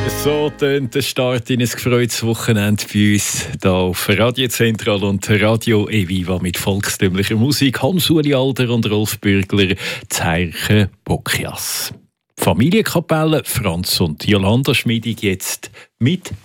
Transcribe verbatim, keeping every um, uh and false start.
So tönt der Start in ein gefreutes Wochenende bei uns hier auf Radio Zentral und Radio Eviva mit volkstümlicher Musik. Hans-Uli Alder und Rolf Bürgler, Zeichen Bocchias. Familienkapelle Franz und Jolanda Schmiedig jetzt mit